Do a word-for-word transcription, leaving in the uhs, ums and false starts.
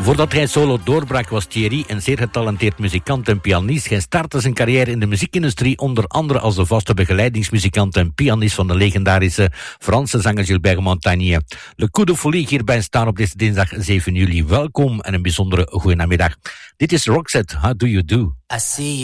Voordat hij solo doorbrak was Thierry een zeer getalenteerd muzikant en pianist. Hij startte zijn carrière in de muziekindustrie onder andere als de vaste begeleidingsmuzikant en pianist van de legendarische Franse zanger Gilbert Montagnier. Le Coup de Folie hierbij staan op deze dinsdag zeven juli. Welkom en een bijzondere goede namiddag. Dit is Roxette, How Do You Do? I see you.